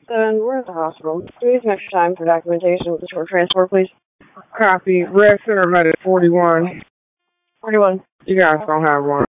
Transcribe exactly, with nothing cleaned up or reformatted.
Then we're at the hospital. Do we need some extra time for documentation with the short transport, please? Copy. Red Center at forty-one. forty-one. You guys don't have one.